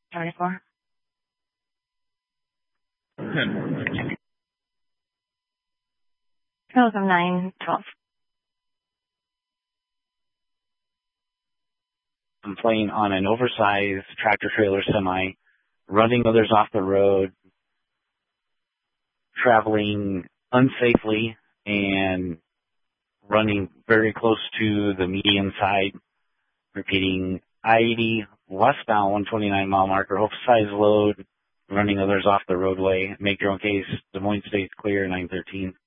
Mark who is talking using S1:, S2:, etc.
S1: 74.
S2: 10.
S1: Welcome 912.
S3: Complaint on an oversized tractor trailer semi running others off the road, traveling unsafely, and running very close to the median side. Repeating, I-80 westbound 129 mile marker, oversized load, running others off the roadway. Make your own case. Des Moines State's clear, 913.